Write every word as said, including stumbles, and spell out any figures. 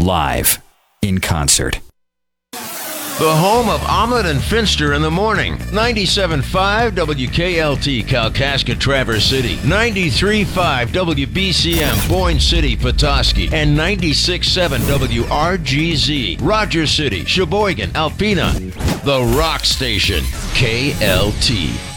live in concert. The home of Omelet and Finster in the morning. ninety-seven point five W K L T, Kalkaska, Traverse City. ninety-three point five W B C M, Boyne City, Petoskey. And ninety-six point seven W R G Z, Rogers City, Sheboygan, Alpena. The Rock Station, K L T.